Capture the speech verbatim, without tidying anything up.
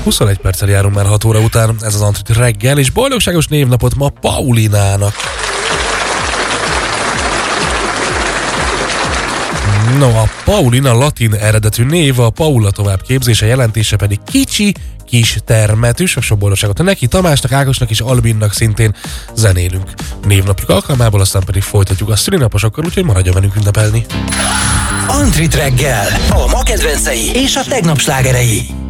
huszonegy perccel járunk már hat óra után, ez az Antrit reggel, és boldogságos névnapot ma Paulinának. No, a Paulina latin eredetű név, a Paula továbbképzése, jelentése pedig kicsi, kis termetű, sok boldogságot neki, Tamásnak, Ágosnak és Albinnak szintén zenélünk névnapjuk alkalmából, aztán pedig folytatjuk a szülinaposokkal, úgyhogy maradjon velünk ünnepelni. Antrit reggel, a ma kedvencei és a tegnap slágerei.